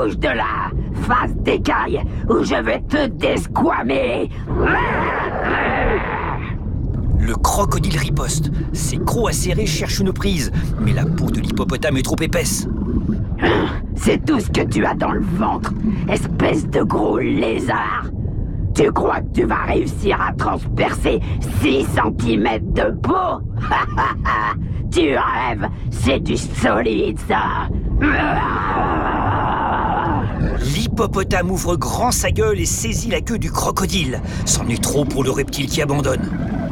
Bouge de là, face d'écaille, ou je vais te desquamer. Le crocodile riposte. Ses crocs acérés cherchent une prise, mais la peau de l'hippopotame est trop épaisse. C'est tout ce que tu as dans le ventre, espèce de gros lézard. Tu crois que tu vas réussir à transpercer 6 cm de peau? Tu rêves, c'est du solide, ça. L'hippopotame ouvre grand sa gueule et saisit la queue du crocodile. C'en est trop pour le reptile qui abandonne.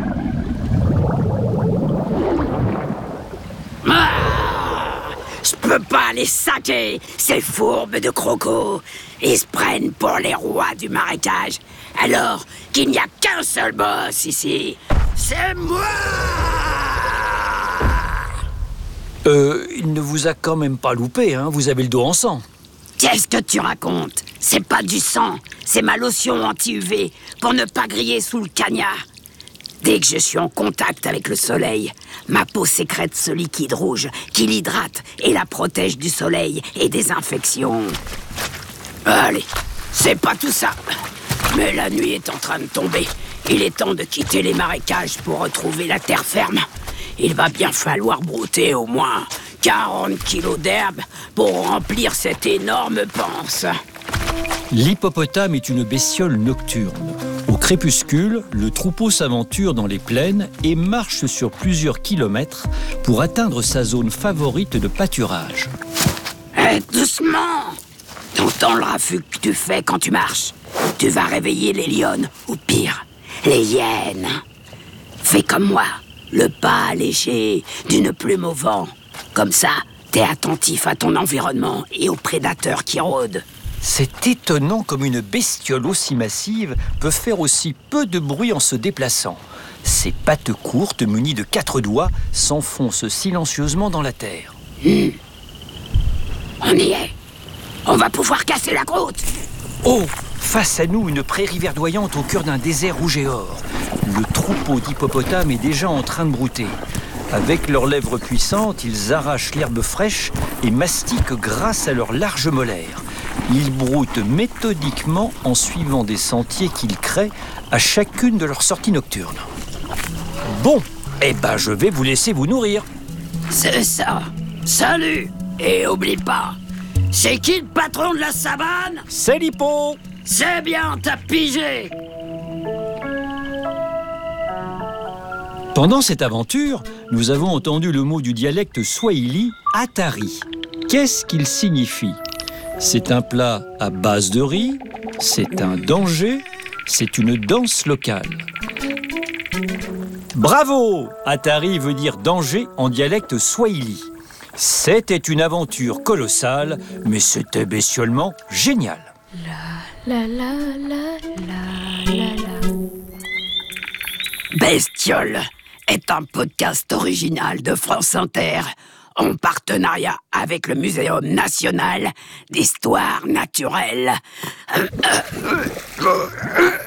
Je peux pas les saquer, ces fourbes de crocos. Ils se prennent pour les rois du marécage, alors qu'il n'y a qu'un seul boss ici. C'est moi! Il ne vous a quand même pas loupé, hein? Vous avez le dos en sang. Qu'est-ce que tu racontes? C'est pas du sang, c'est ma lotion anti-UV pour ne pas griller sous le cagnard. Dès que je suis en contact avec le soleil, ma peau sécrète ce liquide rouge qui l'hydrate et la protège du soleil et des infections. Allez, c'est pas tout ça. Mais la nuit est en train de tomber. Il est temps de quitter les marécages pour retrouver la terre ferme. Il va bien falloir brouter au moins 40 kilos d'herbe pour remplir cette énorme panse. L'hippopotame est une bestiole nocturne. Au crépuscule, le troupeau s'aventure dans les plaines et marche sur plusieurs kilomètres pour atteindre sa zone favorite de pâturage. Doucement! T'entends le raffut que tu fais quand tu marches? Tu vas réveiller les lionnes, ou pire, les hyènes. Fais comme moi, le pas allégé d'une plume au vent. Comme ça, t'es attentif à ton environnement et aux prédateurs qui rôdent. C'est étonnant comme une bestiole aussi massive peut faire aussi peu de bruit en se déplaçant. Ses pattes courtes, munies de 4 doigts, s'enfoncent silencieusement dans la terre. On y est. On va pouvoir casser la croûte. Oh! Face à nous, une prairie verdoyante au cœur d'un désert rouge et or. Le troupeau d'hippopotames est déjà en train de brouter. Avec leurs lèvres puissantes, ils arrachent l'herbe fraîche et mastiquent grâce à leurs larges molaires. Ils broutent méthodiquement en suivant des sentiers qu'ils créent à chacune de leurs sorties nocturnes. Bon, je vais vous laisser vous nourrir. C'est ça. Salut. Et oublie pas, c'est qui le patron de la savane? C'est l'hippo. C'est bien, t'as pigé. Pendant cette aventure, nous avons entendu le mot du dialecte swahili, atari. Qu'est-ce qu'il signifie? C'est un plat à base de riz, c'est un danger, c'est une danse locale. Bravo! Atari veut dire danger en dialecte swahili. C'était une aventure colossale, mais c'était bestiolement génial. La la la la la la. Bestiole est un podcast original de France Inter en partenariat avec le Muséum national d'histoire naturelle.